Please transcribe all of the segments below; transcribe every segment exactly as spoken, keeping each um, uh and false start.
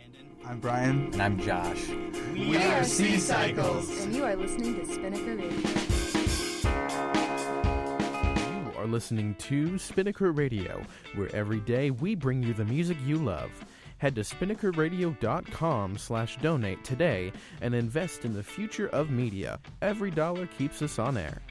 I'm Brian. And I'm Josh. We, we are C-Cycles. And you are listening to Spinnaker Radio. You are listening to Spinnaker Radio, where every day we bring you the music you love. Head to spinnakerradio.com slash donate today and invest in the future of media. Every dollar keeps us on air.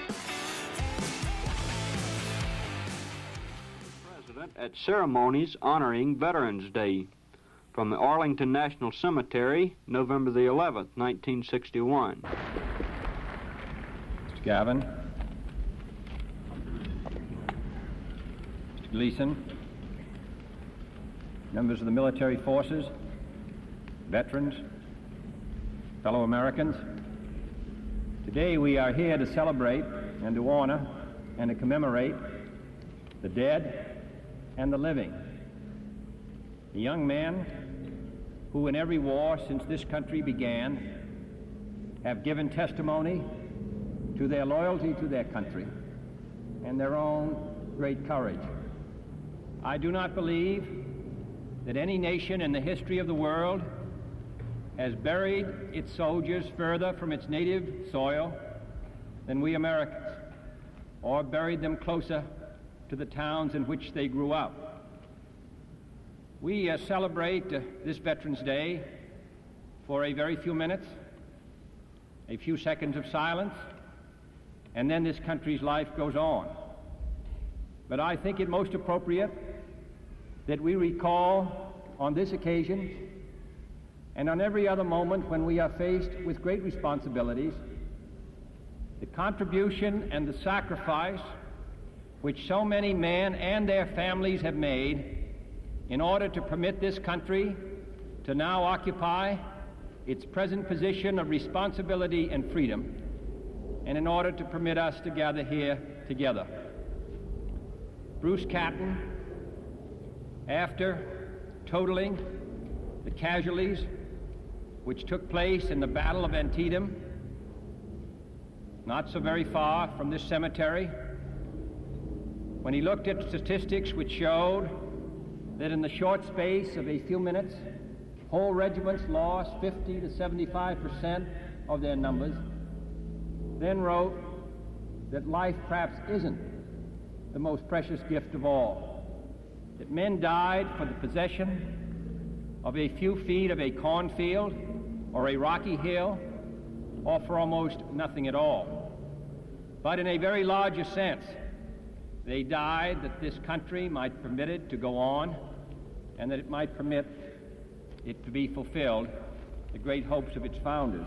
President at ceremonies honoring Veterans Day. From the Arlington National Cemetery, November the eleventh, nineteen sixty-one. Mister Gavin. Mister Gleason. Members of the military forces, veterans, fellow Americans. Today we are here to celebrate and to honor and to commemorate the dead and the living. The young men who in every war since this country began have given testimony to their loyalty to their country and their own great courage. I do not believe that any nation in the history of the world has buried its soldiers further from its native soil than we Americans, or buried them closer to the towns in which they grew up. We uh, celebrate uh, this Veterans Day for a very few minutes, a few seconds of silence, and then this country's life goes on. But I think it most appropriate that we recall on this occasion and on every other moment when we are faced with great responsibilities the contribution and the sacrifice which so many men and their families have made in order to permit this country to now occupy its present position of responsibility and freedom, and in order to permit us to gather here together. Bruce Catton, after totaling the casualties which took place in the Battle of Antietam, not so very far from this cemetery, when he looked at statistics which showed that in the short space of a few minutes, whole regiments lost fifty to seventy-five percent of their numbers, then wrote that life perhaps isn't the most precious gift of all. That men died for the possession of a few feet of a cornfield or a rocky hill, or for almost nothing at all. But in a very larger sense, they died that this country might permit it to go on, and that it might permit it to be fulfilled, the great hopes of its founders.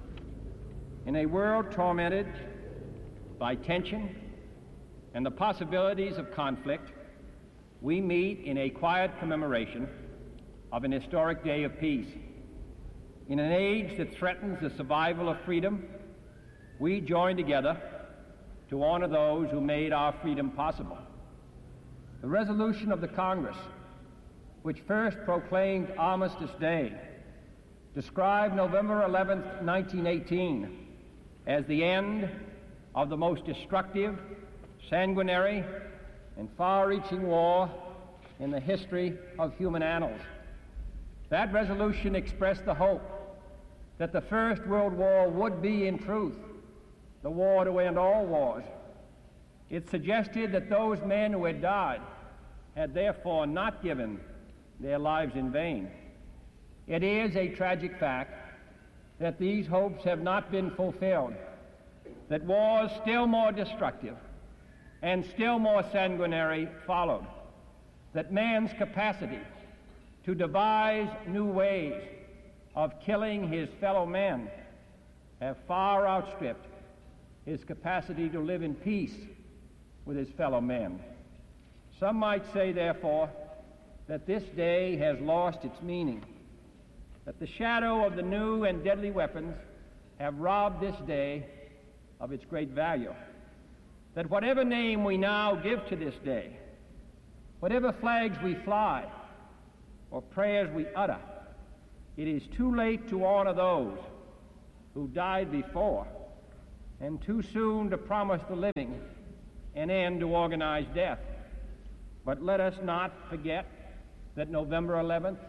In a world tormented by tension and the possibilities of conflict, we meet in a quiet commemoration of an historic day of peace. In an age that threatens the survival of freedom, we join together to honor those who made our freedom possible. The resolution of the Congress, which first proclaimed Armistice Day, described November eleventh, nineteen eighteen, as the end of the most destructive, sanguinary, and far-reaching war in the history of human annals. That resolution expressed the hope that the First World War would be, in truth, the war to end all wars. It suggested that those men who had died had therefore not given their lives in vain. It is a tragic fact that these hopes have not been fulfilled, that wars still more destructive and still more sanguinary followed, that man's capacity to devise new ways of killing his fellow men have far outstripped his capacity to live in peace with his fellow men. Some might say, therefore, that this day has lost its meaning, that the shadow of the new and deadly weapons have robbed this day of its great value, that whatever name we now give to this day, whatever flags we fly or prayers we utter, it is too late to honor those who died before, and too soon to promise the living an end to organized death. But let us not forget that November eleventh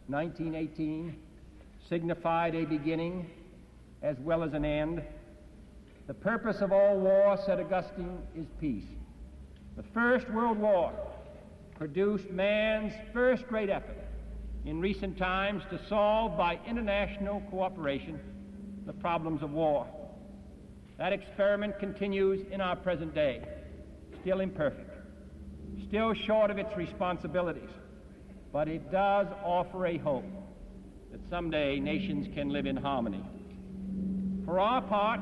nineteen eighteen, signified a beginning as well as an end. The purpose of all war, said Augustine, is peace. The First World War produced man's first great effort in recent times to solve by international cooperation the problems of war. That experiment continues in our present day, still imperfect, still short of its responsibilities, but it does offer a hope that someday nations can live in harmony. For our part,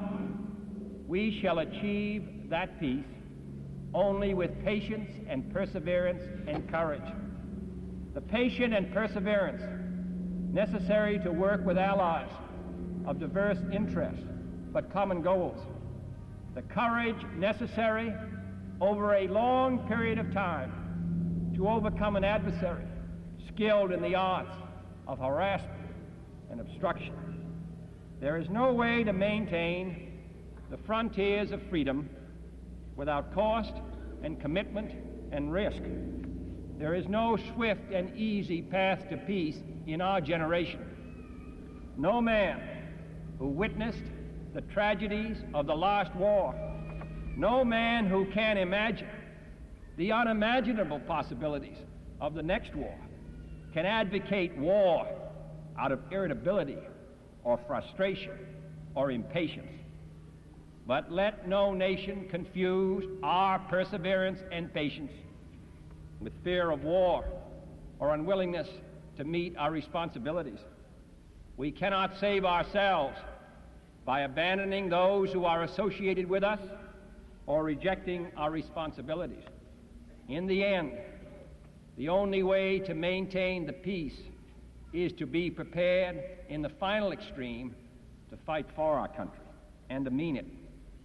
we shall achieve that peace only with patience and perseverance and courage. The patience and perseverance necessary to work with allies of diverse interests but common goals. The courage necessary over a long period of time to overcome an adversary skilled in the arts of harassment and obstruction. There is no way to maintain the frontiers of freedom without cost and commitment and risk. There is no swift and easy path to peace in our generation. No man who witnessed the tragedies of the last war, no man who can imagine the unimaginable possibilities of the next war, can advocate war out of irritability or frustration or impatience. But let no nation confuse our perseverance and patience with fear of war or unwillingness to meet our responsibilities. We cannot save ourselves by abandoning those who are associated with us or rejecting our responsibilities. In the end, the only way to maintain the peace is to be prepared in the final extreme to fight for our country and to mean it.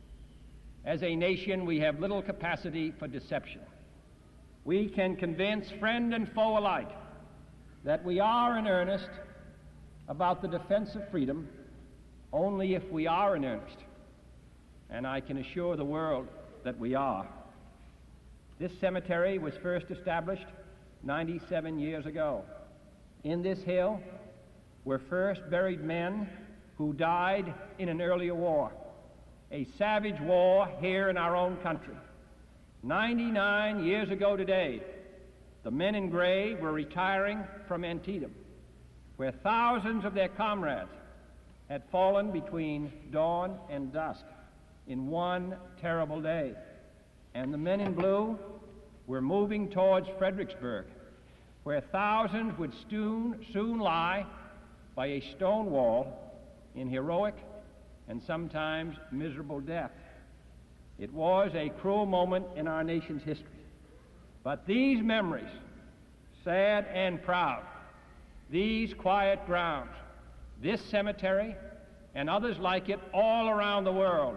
As a nation, we have little capacity for deception. We can convince friend and foe alike that we are in earnest about the defense of freedom only if we are in earnest, and I can assure the world that we are. This cemetery was first established ninety-seven years ago. In this hill were first buried men who died in an earlier war, a savage war here in our own country. ninety-nine years ago today, the men in gray were retiring from Antietam, where thousands of their comrades had fallen between dawn and dusk in one terrible day. And the men in blue were moving towards Fredericksburg, where thousands would soon, soon lie by a stone wall in heroic and sometimes miserable death. It was a cruel moment in our nation's history. But these memories, sad and proud, these quiet grounds, this cemetery, and others like it all around the world,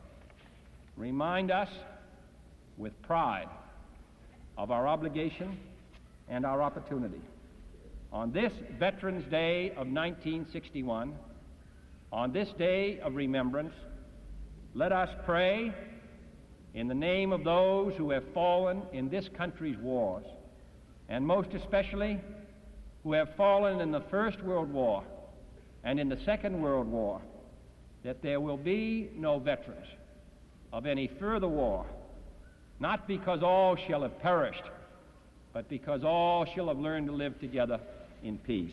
remind us with pride of our obligation and our opportunity. On this Veterans Day of nineteen sixty-one, on this day of remembrance, let us pray in the name of those who have fallen in this country's wars, and most especially who have fallen in the First World War and in the Second World War, that there will be no veterans of any further war, not because all shall have perished, but because all shall have learned to live together in peace.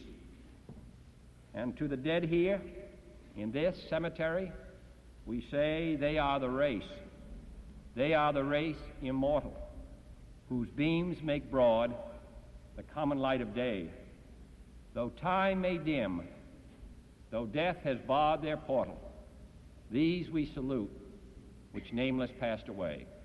And to the dead here, in this cemetery, we say they are the race. They are the race immortal, whose beams make broad the common light of day. Though time may dim, though death has barred their portal, these we salute, which nameless passed away.